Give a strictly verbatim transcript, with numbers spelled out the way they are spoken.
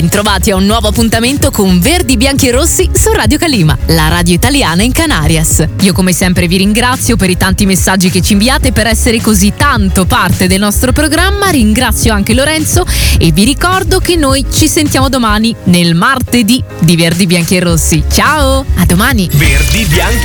Trovati a un nuovo appuntamento con Verdi, Bianchi e Rossi su Radio Calima, la radio italiana in Canarias. Io come sempre vi ringrazio per i tanti messaggi che ci inviate, per essere così tanto parte del nostro programma. Ringrazio anche Lorenzo e vi ricordo che noi ci sentiamo domani nel martedì di Verdi, Bianchi e Rossi. Ciao, a domani. Verdi, Bianchi